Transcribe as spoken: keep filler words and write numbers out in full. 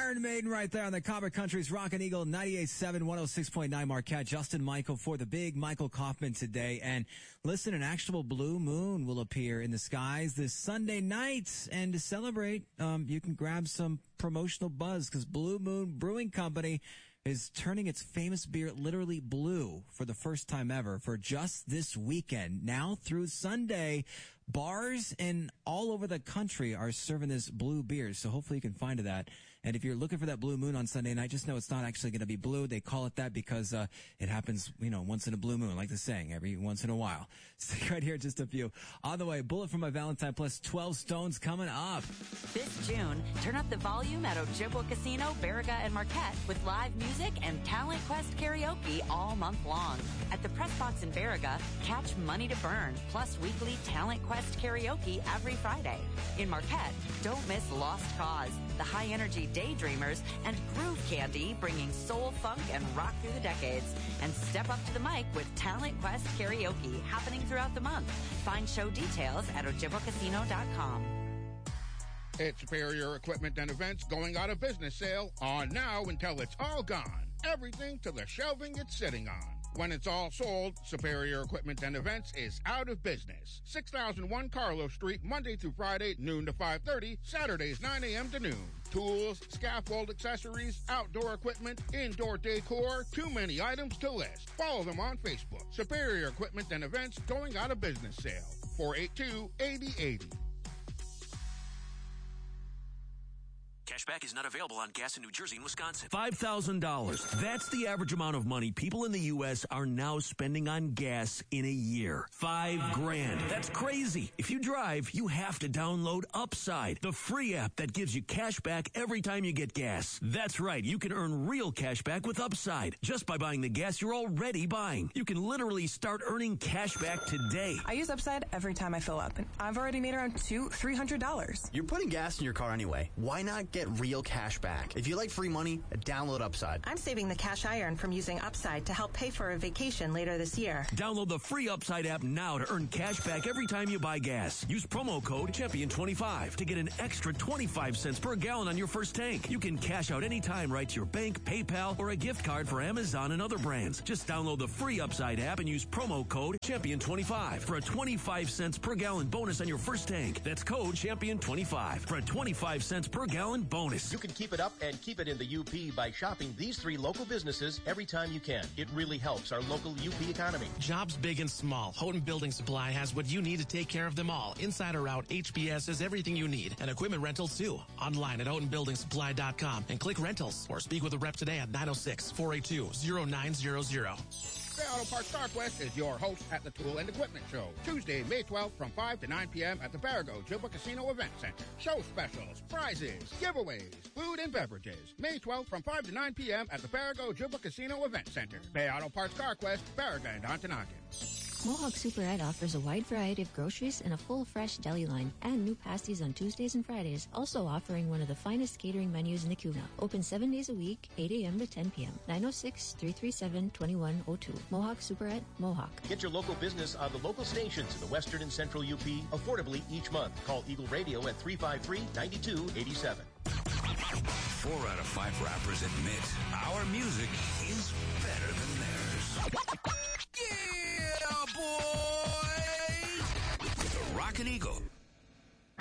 Iron Maiden right there on the Copper Country's Rockin' Eagle ninety-eight point seven, one oh six point nine Marquette. Justin Michael for the big Michael Kaufman today. And listen, an actual blue moon will appear in the skies this Sunday night. And to celebrate, um, you can grab some promotional buzz because Blue Moon Brewing Company is turning its famous beer literally blue for the first time ever for just this weekend. Now through Sunday, bars and all over the country are serving this blue beer. So hopefully you can find that. And if you're looking for that blue moon on Sunday night, just know it's not actually going to be blue. They call it that because uh it happens, you know, once in a blue moon, like the saying, every once in a while. Stick right here, just a few. On the way, Bullet for My Valentine plus twelve Stones coming up. This June, turn up the volume at Ojibwa Casino, Baraga, and Marquette with live music and Talent Quest karaoke all month long. At the Press Box in Baraga, catch Money to Burn, plus weekly Talent Quest karaoke every Friday. In Marquette, don't miss Lost Cause, the high-energy Daydreamers, and Groove Candy bringing soul, funk, and rock through the decades. And step up to the mic with Talent Quest karaoke happening throughout the month. Find show details at ojibwa casino dot com. It's Superior Equipment and Events going out of business sale on now until it's all gone. Everything to the shelving it's sitting on. When it's all sold, Superior Equipment and Events is out of business. six thousand one Carlos Street, Monday through Friday, noon to five thirty, Saturdays nine a.m. to noon. Tools, scaffold accessories, outdoor equipment, indoor decor, too many items to list. Follow them on Facebook. Superior Equipment and Events going out of business sale. four eight two, eight oh eight oh. Cashback is not available on gas in New Jersey and Wisconsin. five thousand dollars. That's the average amount of money people in the U S are now spending on gas in a year. Five grand. That's crazy. If you drive, you have to download Upside, the free app that gives you cash back every time you get gas. That's right. You can earn real cash back with Upside just by buying the gas you're already buying. You can literally start earning cash back today. I use Upside every time I fill up, and I've already made around two, three hundred dollars. You're putting gas in your car anyway. Why not get real cash back? If you like free money, download Upside. I'm saving the cash I earn from using Upside to help pay for a vacation later this year. Download the free Upside app now to earn cash back every time you buy gas. Use promo code champion twenty-five to get an extra twenty-five cents per gallon on your first tank. You can cash out anytime right to your bank, PayPal, or a gift card for Amazon and other brands. Just download the free Upside app and use promo code champion twenty-five for a twenty-five cents per gallon bonus on your first tank. That's code champion twenty-five for a twenty-five cents per gallon bonus. You can keep it up and keep it in the U P by shopping these three local businesses every time you can. It really helps our local U P economy. Jobs big and small. Houghton Building Supply has what you need to take care of them all. Inside or out, H B S has everything you need. And equipment rentals too. Online at houghton building supply dot com and click rentals or speak with a rep today at nine oh six, four eight two, oh nine hundred. Bay Auto Parts Starquest is your host at the Tool and Equipment Show. Tuesday, May twelfth from five to nine p.m. at the Baraga Ojibwa Casino Event Center. Show specials, prizes, giveaways, food and beverages. May twelfth from five to nine p.m. at the Baraga Ojibwa Casino Event Center. Bay Auto Parts Starquest, Baraga and Ontonagon. Mohawk Superette offers a wide variety of groceries and a full fresh deli line and new pasties on Tuesdays and Fridays, also offering one of the finest catering menus in the Kuna. Open seven days a week, eight a.m. to ten p.m. nine oh six, three three seven, two one oh two. Mohawk Superette, Mohawk. Get your local business on the local stations in the western and central U P affordably each month. Call Eagle Radio at three five three, nine two eight seven. Four out of five rappers admit our music is better than theirs. Yeah, boy! The Rockin' Eagle